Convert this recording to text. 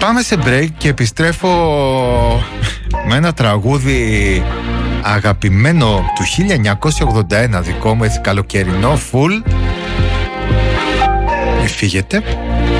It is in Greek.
Πάμε σε break και επιστρέφω με ένα τραγούδι αγαπημένο του 1981, δικό μου, έτσι καλοκαιρινό, full. Μη φύγετε.